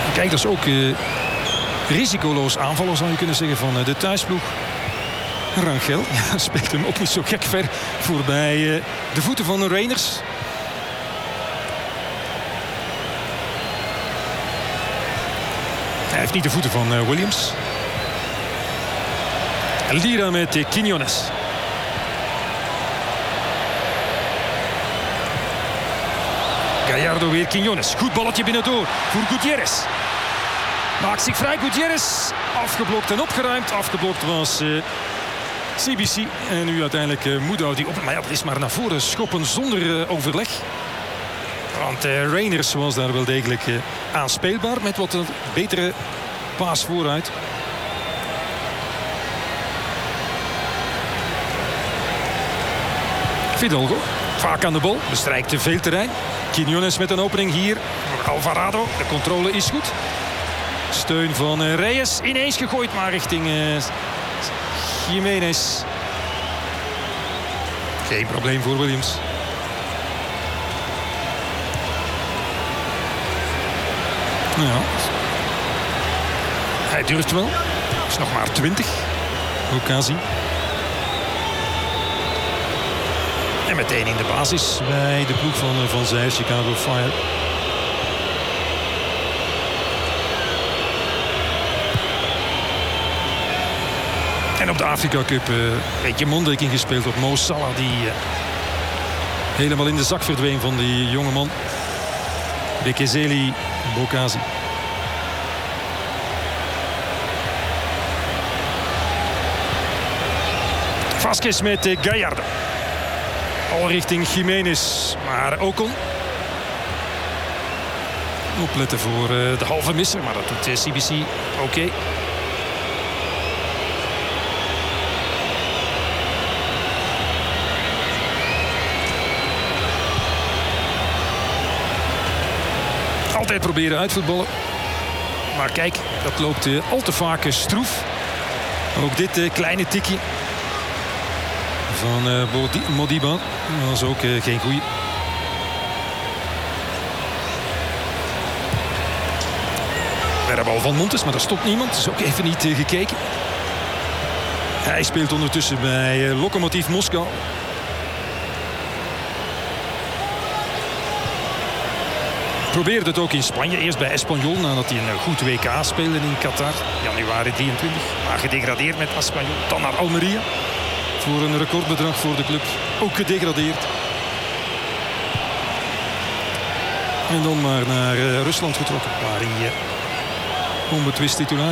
Kijk, dat is ook risicoloos aanvallen, zou je kunnen zeggen, van de thuisploeg. Rangel speelt hem ook niet zo gek ver voorbij de voeten van de Rangers. Hij heeft niet de voeten van Williams. Elira met Quiñones. Gallardo weer Quiñones. Goed balletje binnendoor voor Gutierrez. Maakt zich vrij Gutierrez. Afgeblokt en opgeruimd. Afgeblokt was CBC. En nu uiteindelijk Moedou die op. Maar ja, dat is maar naar voren schoppen zonder overleg. Want Rangers was daar wel degelijk aanspeelbaar. Met wat een betere paas vooruit. Fidalgo. Vaak aan de bal. Bestrijkt te veel terrein. Quiñones met een opening hier. Alvarado. De controle is goed. Steun van Reyes. Ineens gegooid maar richting Jiménez. Geen probleem voor Williams. Ja. Hij durft wel. Is nog maar 20. Occasie. En meteen in de basis bij de ploeg van Zijs, Chicago Fire. En op de Afrika Cup een beetje monddekking gespeeld op Mo Salah. Die helemaal in de zak verdween van die jonge man. Bekezeli Bokazi. Vasquez met Gallardo. Al richting Jiménez. Maar Ocon. Opletten voor de halve misser. Maar dat doet CBC oké. Altijd proberen uitvoetballen. Maar kijk, dat loopt al te vaak stroef. Ook dit kleine tikje van Modiba. Dat is ook geen goeie. Werpbal van Montes, maar daar stopt niemand. Dat is ook even niet gekeken. Hij speelt ondertussen bij Lokomotiv Moskou. Probeerde het ook in Spanje. Eerst bij Espanyol, nadat hij een goed WK speelde in Qatar. Januari 23. Maar gedegradeerd met Espanyol. Dan naar Almeria. Voor een recordbedrag voor de club. Ook gedegradeerd. En dan maar naar Rusland getrokken. Waar hij onbetwist titulaar